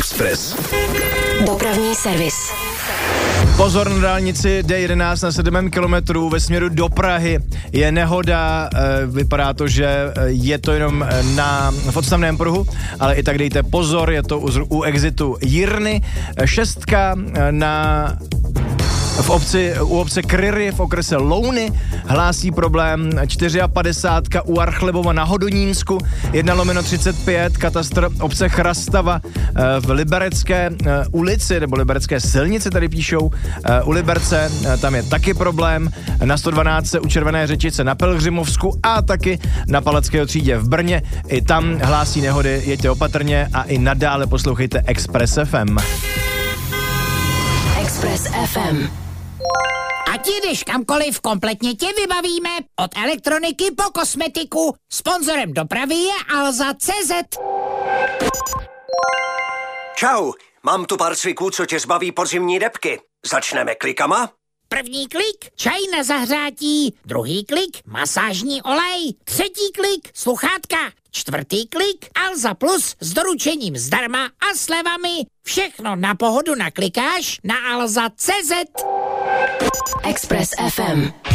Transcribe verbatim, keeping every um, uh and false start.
Express. Dopravní servis. Pozor na dálnici D jedenáct na sedmém kilometru ve směru do Prahy. Je nehoda, vypadá to, že je to jenom na, v odstavném pruhu, ale i tak dejte pozor, je to u, u exitu Jirny. Šestka na... V obci, u obce Kryry v okrese Louny hlásí problém padesát čtyři u Archlebova na Hodonínsku, jedna lomeno třicet pět, katastr obce Chrastava v Liberecké ulici, nebo Liberecké silnici tady píšou, u Liberce, tam je taky problém, na sto dvanáct u Červené Řečice na Pelhřimovsku a taky na Palackého třídě v Brně. I tam hlásí nehody, jeďte opatrně a i nadále poslouchejte Express F M. Express F M. Ať jdeš kamkoliv, kompletně tě vybavíme. Od elektroniky po kosmetiku. Sponzorem dopravy je Alza tečka cé zet. Čau, mám tu pár cviků, co tě zbaví podzimní debky. Začneme klikama? První klik, čaj na zahřátí. Druhý klik, masážní olej. Třetí klik, sluchátka. Čtvrtý klik, Alza Plus s doručením zdarma a slevami. Všechno na pohodu naklikáš na alza tečka cé zet. Express F M.